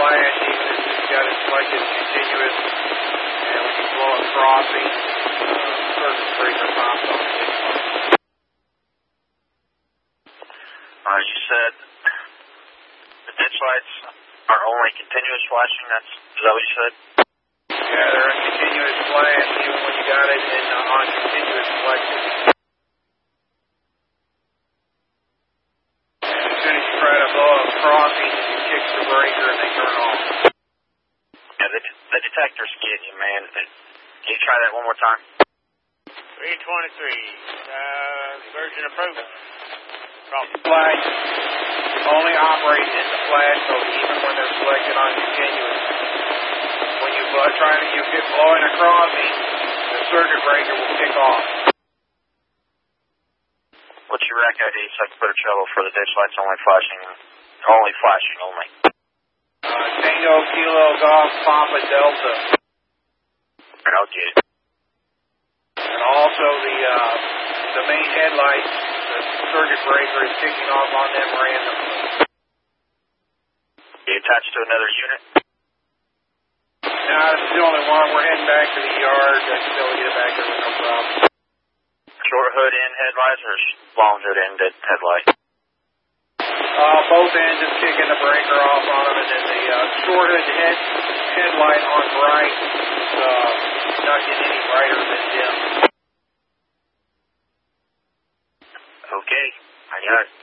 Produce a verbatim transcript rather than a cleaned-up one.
flash even if you've got it selected continuous. And when you blow a crossing, uh, circuit breaker pops on the ditch light. Uh, you said the ditch lights are only continuous flashing. That's is that what you said? Yeah, they're a continuous flash even when you got it in uh, on continuous selected. And as soon as you try to blow a crossing, you kick the breaker and they turn off. Yeah, the, the detector's getting you, man. Can you try that one more time? three twenty-three, uh, Virgin approach. Flash only operates in the flash mode even when they're selected on continuous. When you blow, try to you get blowing a crossing, the circuit breaker will kick off. What's your rack I D so I can put a trouble for the ditch lights only flashing, only flashing only? Uh, Tango Kilo Golf Papa Delta. Alright, I'll get it. And also the uh, the main headlights, the circuit breaker is kicking off on them randomly. You attached to another unit? No, this is the only one. We're heading back to the yard. I can still get it back there with no problem. Short hood end headlights or long hood end headlight? Uh, both engines kicking the breaker off on them, and then the uh, short hood head, headlight on bright, uh, not getting any brighter than dim. Okay, I got it.